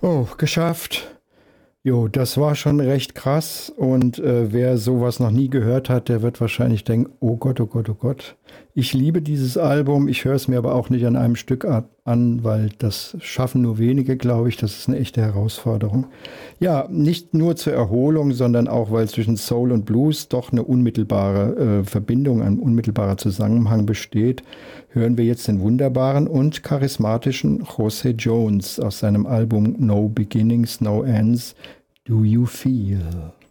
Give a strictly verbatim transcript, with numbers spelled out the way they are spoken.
Oh, geschafft. Jo, das war schon recht krass und äh, wer sowas noch nie gehört hat, der wird wahrscheinlich denken, oh Gott, oh Gott, oh Gott. Ich liebe dieses Album, ich höre es mir aber auch nicht an einem Stück a- an, weil das schaffen nur wenige, glaube ich. Das ist eine echte Herausforderung. Ja, nicht nur zur Erholung, sondern auch, weil zwischen Soul und Blues doch eine unmittelbare äh, Verbindung, ein unmittelbarer Zusammenhang besteht, hören wir jetzt den wunderbaren und charismatischen Jose Jones aus seinem Album No Beginnings, No Ends. Do you feel?